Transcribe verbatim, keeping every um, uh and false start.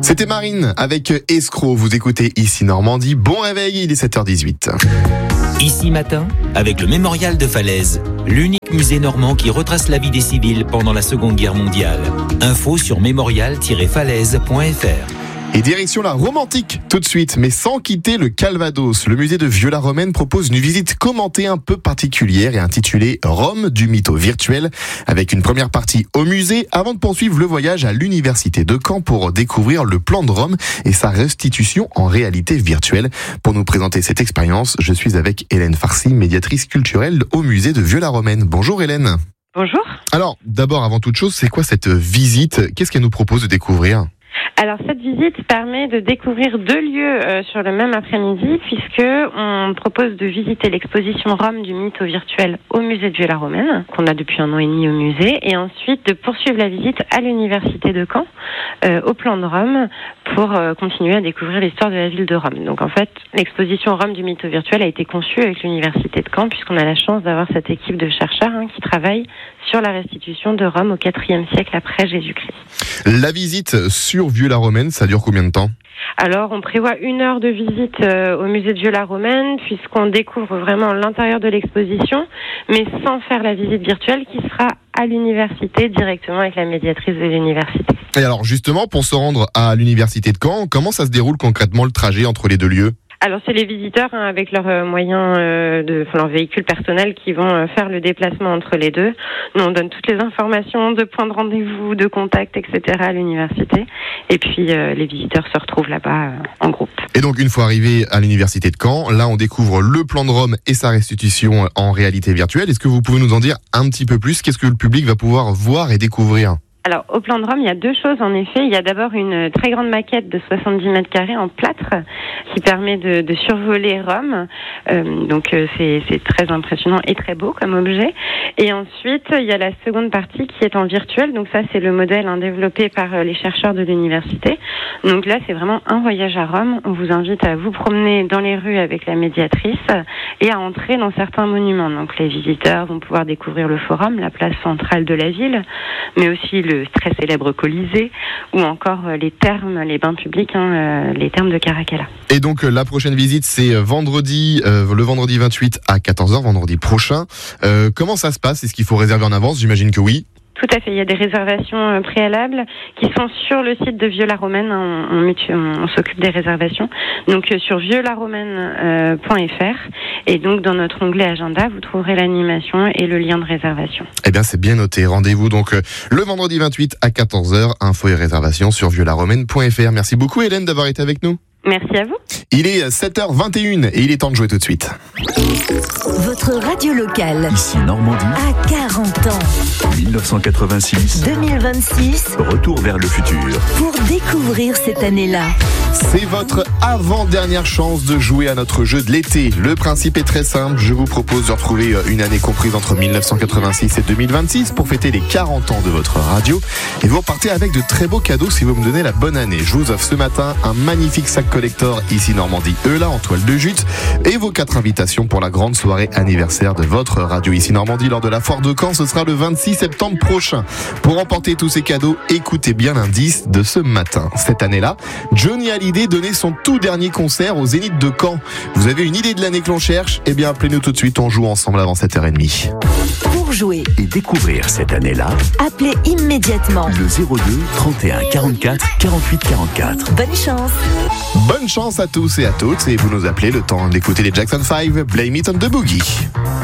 C'était Marine avec Escroc. Vous écoutez Ici Normandie. Bon réveil, il est sept heures dix-huit. Ici matin, avec le Mémorial de Falaise, l'unique musée normand qui retrace la vie des civils pendant la Seconde Guerre mondiale. Info sur mémorial tiret falaise point f r. Et direction la romantique tout de suite, mais sans quitter le Calvados. Le musée de Vieux-la-Romaine propose une visite commentée un peu particulière et intitulée Rome du mytho virtuel, avec une première partie au musée avant de poursuivre le voyage à l'université de Caen pour découvrir le plan de Rome et sa restitution en réalité virtuelle. Pour nous présenter cette expérience, je suis avec Hélène Farcy, médiatrice culturelle au musée de Vieux-la-Romaine. Bonjour Hélène. Bonjour. Alors, d'abord, avant toute chose, c'est quoi cette visite ? Qu'est-ce qu'elle nous propose de découvrir ? Alors cette visite permet de découvrir deux lieux euh, sur le même après-midi, puisque on propose de visiter l'exposition Rome du mytho virtuel au musée de Vieux-la-Romaine, qu'on a depuis un an et demi au musée, et ensuite de poursuivre la visite à l'université de Caen, euh, au plan de Rome, pour euh, continuer à découvrir l'histoire de la ville de Rome. Donc en fait, l'exposition Rome du mytho virtuel a été conçue avec l'université de Caen, puisqu'on a la chance d'avoir cette équipe de chercheurs hein, qui travaille sur la restitution de Rome au quatrième siècle après Jésus-Christ. La visite sur Vieux-la-Romaine, ça dure combien de temps ? Alors, on prévoit une heure de visite euh, au musée de Vieux-la-Romaine, puisqu'on découvre vraiment l'intérieur de l'exposition, mais sans faire la visite virtuelle qui sera à l'université, directement avec la médiatrice de l'université. Et alors, justement, pour se rendre à l'université de Caen, comment ça se déroule concrètement le trajet entre les deux lieux ? Alors c'est les visiteurs hein, avec leurs euh, moyens euh, de, enfin, leurs véhicules personnels qui vont euh, faire le déplacement entre les deux. Nous on donne toutes les informations de points de rendez-vous, de contact, et cetera à l'université. Et puis euh, les visiteurs se retrouvent là-bas euh, en groupe. Et donc une fois arrivés à l'université de Caen, là on découvre le plan de Rome et sa restitution en réalité virtuelle. Est-ce que vous pouvez nous en dire un petit peu plus ? Qu'est-ce que le public va pouvoir voir et découvrir ? Alors, au plan de Rome, il y a deux choses en effet. Il y a d'abord une très grande maquette de soixante-dix mètres carrés en plâtre qui permet de, de survoler Rome. Euh, donc, euh, c'est, c'est très impressionnant et très beau comme objet. Et ensuite, il y a la seconde partie qui est en virtuel. Donc ça, c'est le modèle hein, développé par les chercheurs de l'université. Donc là, c'est vraiment un voyage à Rome. On vous invite à vous promener dans les rues avec la médiatrice et à entrer dans certains monuments. Donc les visiteurs vont pouvoir découvrir le Forum, la place centrale de la ville, mais aussi le le très célèbre Colisée, ou encore les thermes, les bains publics, hein, les thermes de Caracalla. Et donc la prochaine visite, c'est vendredi, euh, le vendredi vingt-huit à quatorze heures, vendredi prochain. Euh, comment ça se passe ? Est-ce qu'il faut réserver en avance ? J'imagine que oui. Tout à fait, il y a des réservations préalables qui sont sur le site de Vieux-la-Romaine, on, on, on, on s'occupe des réservations, donc sur vieux la romaine point f r, et donc dans notre onglet agenda, vous trouverez l'animation et le lien de réservation. Eh bien c'est bien noté, rendez-vous donc le vendredi vingt-huit à quatorze heures, info et réservation sur vieux la romaine point f r. Merci beaucoup Hélène d'avoir été avec nous. Merci à vous. Il est sept heures vingt et une et il est temps de jouer tout de suite. Votre radio locale. Ici Normandie. À quarante ans. dix-neuf cent quatre-vingt-six. deux mille vingt-six. Retour vers le futur. Pour découvrir cette année-là. C'est votre avant-dernière chance de jouer à notre jeu de l'été. Le principe est très simple. Je vous propose de retrouver une année comprise entre dix-neuf cent quatre-vingt-six et deux mille vingt-six pour fêter les quarante ans de votre radio. Et vous repartez avec de très beaux cadeaux si vous me donnez la bonne année. Je vous offre ce matin un magnifique sac collector Ici Normandie Eula en toile de jute et vos quatre invitations pour la grande soirée anniversaire de votre radio Ici Normandie lors de la foire de Caen. Ce sera le vingt-six septembre prochain. Pour remporter tous ces cadeaux, écoutez bien l'indice de ce matin. Cette année-là, Johnny Hallyday donnait son tout dernier concert au Zénith de Caen. Vous avez une idée de l'année que l'on cherche ? Eh bien, appelez-nous tout de suite, on joue ensemble avant sept heures trente. Pour jouer et découvrir cette année-là, appelez immédiatement le zéro deux trente et un quarante-quatre quarante-huit quarante-quatre. Bonne chance. Bonne chance à tous et à toutes et vous nous appelez le temps d'écouter les Jackson five, Blame It on the Boogie.